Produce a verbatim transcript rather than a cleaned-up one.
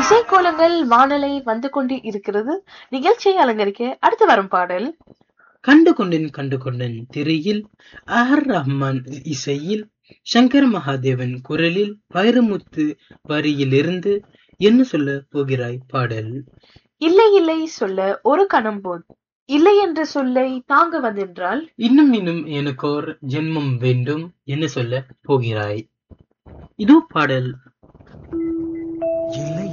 இசைக்கோலங்கள் வானலை வந்து கொண்டு இருக்கிறது. நிகழ்ச்சியை அலங்கரிக்க அடுத்து வரும் பாடல் கண்டு கொண்டேன் கண்டு கொண்டேன் திரையில் ஆர் ரஹ்மான் இசையில் சங்கர் மகாதேவன் குரலில் வைரமுத்து வரியிலிருந்து என்ன சொல்ல போகிறாய் பாடல். இல்லை இல்லை சொல்ல ஒரு கணம் போதும், இல்லை என்ற சொல்லை தாங்க வந்தென்றால் இன்னும் இன்னும் எனக்கோர் ஜென்மம் வேண்டும் என்ன சொல்ல போகிறாய். இதோ பாடல். இல்லை